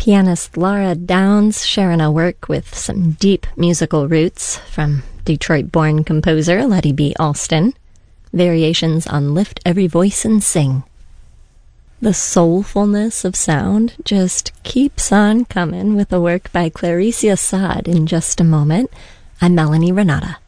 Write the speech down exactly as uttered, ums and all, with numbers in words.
pianist Laura Downs sharing a work with some deep musical roots from Detroit-born composer Letty B. Alston. Variations on Lift Every Voice and Sing. The soulfulness of sound just keeps on coming with a work by Claricia Saad in just a moment. I'm Melanie Renata.